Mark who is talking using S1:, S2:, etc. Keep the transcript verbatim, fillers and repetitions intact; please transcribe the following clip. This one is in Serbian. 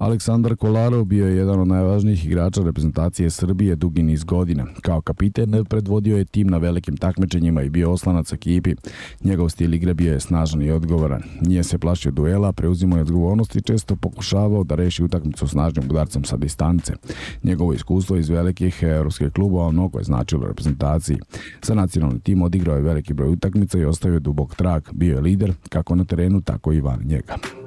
S1: Aleksandar Kolarov bio je jedan od najvažnijih igrača reprezentacije Srbije dugi niz godina. Kao kapiten predvodio je tim na velikim takmičenjima i bio oslanac ekipi. Njegov stil igre bio je snažan i odgovoran. Nije se plašio duela, preuzimao je odgovornost i često pokušavao da reši utakmicu snažnim udarcem sa distance. Njegovo iskustvo iz velikih evropskih klubova mnogo je značilo reprezentaciji. Za nacionalni tim odigrao je veliki broj utakmica i ostavio dubok trag. Bio je lider kako na terenu, tako i van njega.